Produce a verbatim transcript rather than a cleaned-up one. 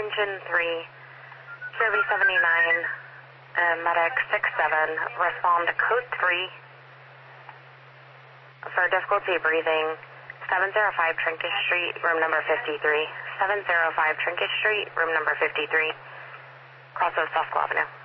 engine three, Q V seventy-nine, uh, medic six seven, respond to code three for difficulty breathing, seven oh five Trinket Street, room number fifty-three, seven oh five Trinket Street, room number fifty-three, cross of Susquehanna Avenue.